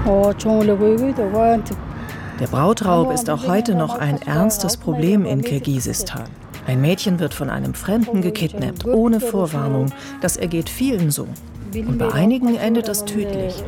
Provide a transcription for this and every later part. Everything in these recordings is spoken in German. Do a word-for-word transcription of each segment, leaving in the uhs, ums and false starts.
Der Brautraub ist auch heute noch ein ernstes Problem in Kirgisistan. Ein Mädchen wird von einem Fremden gekidnappt, ohne Vorwarnung. Das ergeht vielen so. Und bei einigen endet es tödlich.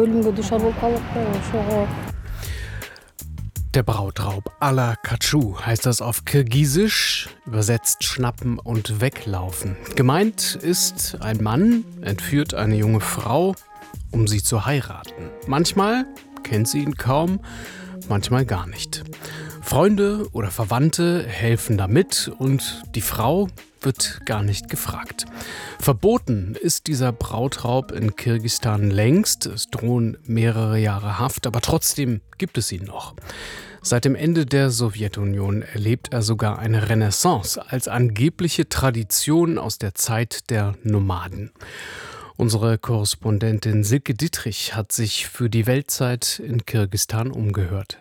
Der Brautraub à la Katschu heißt das auf Kirgisisch, übersetzt schnappen und weglaufen. Gemeint ist, ein Mann entführt eine junge Frau, um sie zu heiraten. Manchmal kennt sie ihn kaum, manchmal gar nicht. Freunde oder Verwandte helfen damit und die Frau wird gar nicht gefragt. Verboten ist dieser Brautraub in Kirgisistan längst. Es drohen mehrere Jahre Haft, aber trotzdem gibt es ihn noch. Seit dem Ende der Sowjetunion erlebt er sogar eine Renaissance als angebliche Tradition aus der Zeit der Nomaden. Unsere Korrespondentin Silke Dittrich hat sich für die Weltzeit in Kirgisistan umgehört.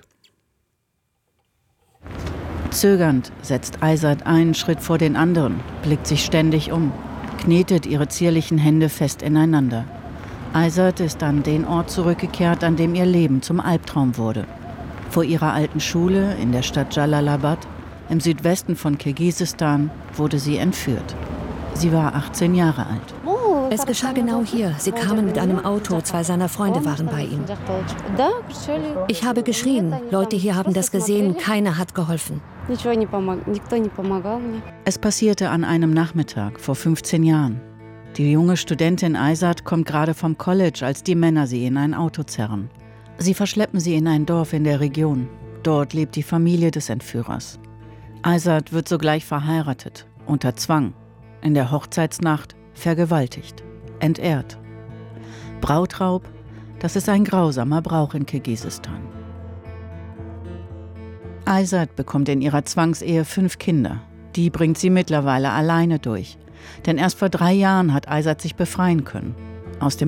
Zögernd setzt Aysat einen Schritt vor den anderen, blickt sich ständig um, knetet ihre zierlichen Hände fest ineinander. Aysat ist an den Ort zurückgekehrt, an dem ihr Leben zum Albtraum wurde. Vor ihrer alten Schule in der Stadt Jalalabad, im Südwesten von Kirgisistan, wurde sie entführt. Sie war achtzehn Jahre alt. Es geschah genau hier. Sie kamen mit einem Auto, zwei seiner Freunde waren bei ihm. Ich habe geschrien. Leute hier haben das gesehen, keiner hat geholfen. Es passierte an einem Nachmittag vor fünfzehn Jahren. Die junge Studentin Aysat kommt gerade vom College, als die Männer sie in ein Auto zerren. Sie verschleppen sie in ein Dorf in der Region. Dort lebt die Familie des Entführers. Aysat wird sogleich verheiratet, unter Zwang. In der Hochzeitsnacht vergewaltigt, entehrt. Brautraub, das ist ein grausamer Brauch in Kirgisistan. Aysat bekommt in ihrer Zwangsehe fünf Kinder. Die bringt sie mittlerweile alleine durch. Denn erst vor drei Jahren hat Aysat sich befreien können. Aus dem